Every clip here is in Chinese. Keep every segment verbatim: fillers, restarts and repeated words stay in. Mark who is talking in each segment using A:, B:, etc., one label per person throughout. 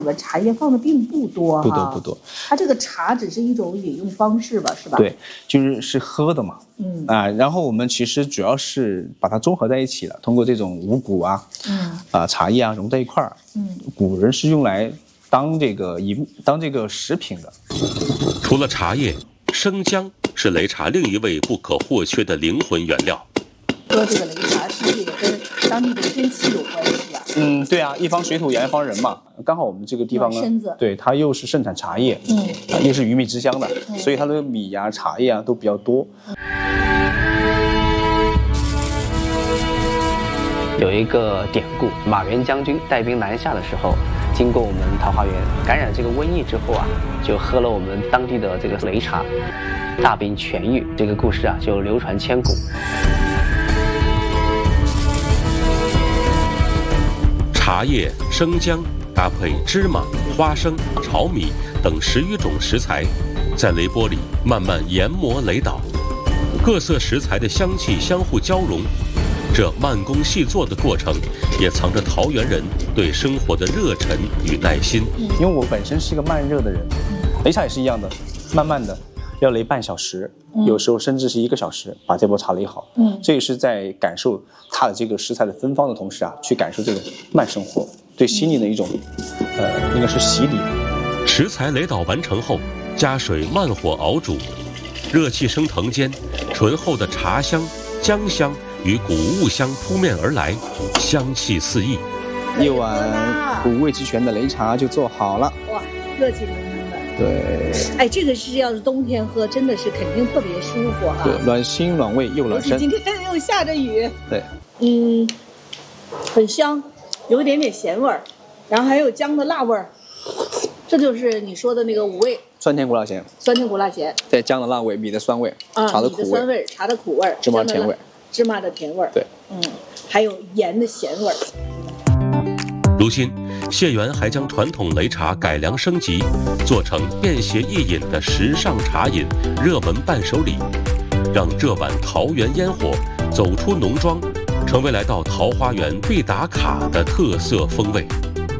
A: 茶叶放的并不多哈，
B: 不多不多。
A: 它这个茶只是一种饮用方式吧，是吧？
B: 对，就是是喝的嘛。
A: 嗯
B: 啊，然后我们其实主要是把它综合在一起了，通过这种五谷啊，
A: 嗯
B: 啊茶叶啊融在一块儿。
A: 嗯，
B: 古人是用来当这个饮当这个食品的。
C: 除了茶叶，生姜是擂茶另一味不可或缺的灵魂原料。
A: 喝这个擂茶是不是也跟当地的天气有关系啊？
B: 嗯，对啊，一方水土养一方人嘛。刚好我们这个地方呢，对它又是盛产茶叶，
A: 嗯，
B: 啊又是鱼米之乡的，嗯、所以它的米呀、啊、茶叶啊都比较多。
D: 有一个典故，马援将军带兵南下的时候，经过我们桃花源，感染这个瘟疫之后啊，就喝了我们当地的这个擂茶，大病痊愈。这个故事啊，就流传千古。
C: 茶叶、生姜搭配芝麻、花生、炒米等十余种食材，在擂钵里慢慢研磨擂捣，各色食材的香气相互交融。这慢工细作的过程，也藏着桃源人对生活的热忱与耐心。
B: 因为我本身是个慢热的人，擂茶也是一样的，慢慢的要擂半小时，有时候甚至是一个小时，把这波茶擂好。嗯，这也是在感受它的这个食材的芬芳的同时啊，去感受这个慢生活对心灵的一种，呃，应该是洗礼。
C: 食材擂捣完成后，加水慢火熬煮，热气升腾间，醇厚的茶香、姜香与谷物香扑面而来，香气四溢。
B: 一碗五味齐全的擂茶就做好了。
A: 哇，热气腾腾的。
B: 对。
A: 哎，这个是要是冬天喝，真的是肯定特别舒服啊。
B: 对，暖心暖胃又暖身。
A: 今天又下着雨。
B: 对。
A: 嗯，很香，有一点点咸味儿，然后还有姜的辣味儿，这就是你说的那个五味。
B: 酸甜苦辣咸。
A: 酸甜苦辣咸。
B: 对，姜的辣味，米的酸味，
A: 啊、
B: 茶的苦味，
A: 米的酸味，茶的苦味，
B: 芝麻甜味。
A: 芝麻的甜味儿，
B: 对，
A: 嗯，还有盐的咸味儿。
C: 如今，谢园还将传统擂茶改良升级，做成便携易饮的时尚茶饮、热门伴手礼，让这碗桃源烟火走出农庄，成为来到桃花源必打卡的特色风味。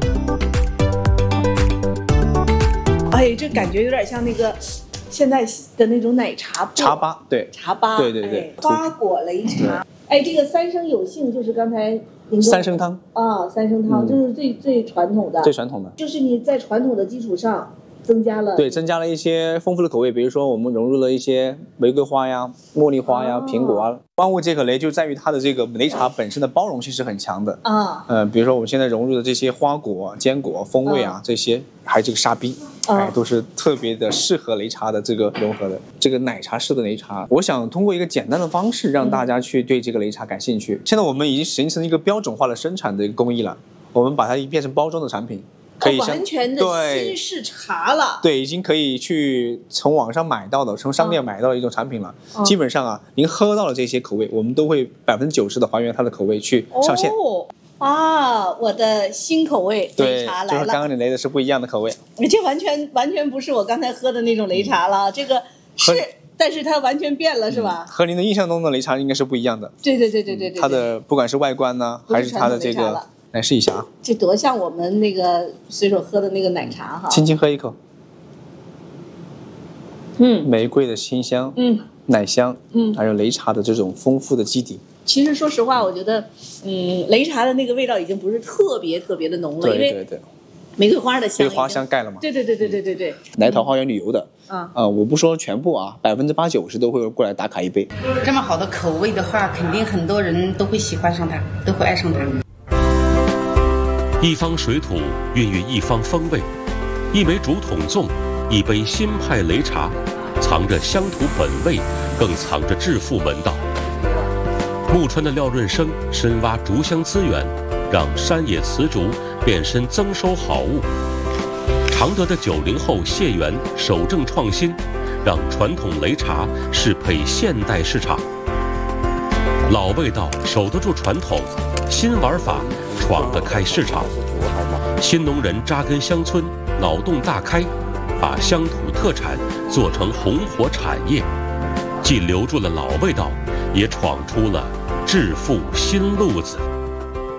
A: 哎，这感觉有点像那个。现在的那种奶茶
B: 茶吧，对，
A: 茶吧，
B: 对对对，
A: 哎、花果擂茶，哎，这个三生有幸就是刚才您
B: 三生汤
A: 啊，三生汤，这、嗯、是最最传统的，
B: 最传统的，
A: 就是你在传统的基础上增加了，
B: 对，增加了一些丰富的口味，比如说我们融入了一些玫瑰花呀、茉莉花呀、哦、苹果啊。万物皆可擂就在于它的这个擂茶本身的包容性是很强的啊，嗯、呃，比如说我们现在融入的这些花果、坚果、风味啊、嗯、这些，还有这个沙冰。哎，都是特别的适合擂茶的这个融合的这个奶茶式的擂茶。我想通过一个简单的方式让大家去对这个擂茶感兴趣。现在我们已经形成一个标准化的生产的一个工艺了，我们把它变成包装的产品，可以
A: 哦、完全的新式茶了。
B: 对，已经可以去从网上买到的，从商店买到的一种产品了。嗯、基本上啊，您喝到了这些口味，我们都会百分之九十的还原它的口味去上线。
A: 哦啊，我的新口味擂茶来了，
B: 就是刚刚你擂的是不一样的口味，
A: 这完全完全不是我刚才喝的那种擂茶了，嗯、这个是，但是它完全变了，是吧？
B: 和您的印象中的擂茶应该是不一样的。
A: 对对对对对对，
B: 它的不管是外观呢，还是它的这个，来试一下啊，
A: 这多像我们那个随手喝的那个奶茶哈，
B: 轻轻喝一口，嗯，玫瑰的清香，嗯，奶香，嗯，还有擂茶的这种丰富的基底。
A: 其实说实话，我觉得，嗯，擂茶的那个味道已经不是特别特别的浓了，
B: 对对对，
A: 因为玫瑰花的香，
B: 被花香盖了嘛。
A: 对对对对对对对。
B: 来桃花源旅游的，啊啊、呃，我不说全部啊，百分之八九十都会过来打卡一杯。
E: 这么好的口味的话，肯定很多人都会喜欢上它，都会爱上它。
C: 一方水土孕育一方风味，一枚竹筒粽，一杯新派擂茶，藏着乡土本味，更藏着致富门道。木川的廖润生深挖竹香资源，让山野瓷竹变身增收好物。常德的九零后谢园守正创新，让传统擂茶适配现代市场。老味道守得住传统，新玩法闯得开市场。新农人扎根乡村，脑洞大开，把乡土特产做成红火产业，既留住了老味道，也闯出了致富新路子。